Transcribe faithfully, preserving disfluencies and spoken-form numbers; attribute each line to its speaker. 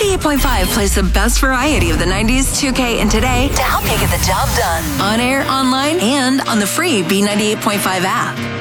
Speaker 1: ninety-eight point five plays the best variety of the nineties, two K, and today to help you get the job done. On air, online, and on the free B ninety-eight point five app.